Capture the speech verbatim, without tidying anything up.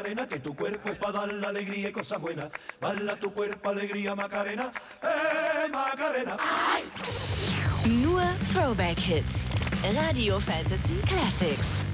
Macarena, que tu cuerpo es para dar la alegría y cosas buenas. Bala tu cuerpo, alegría, Macarena, eh, Macarena. Nur Throwback-Hits. Radio Fantasy Classics.